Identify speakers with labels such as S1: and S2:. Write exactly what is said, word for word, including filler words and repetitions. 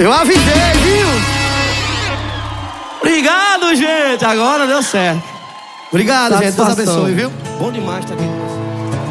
S1: Eu avisei, viu? Obrigado, gente. Agora deu certo. Obrigado, gente. Deus abençoe, viu? Bom demais estar aqui com você.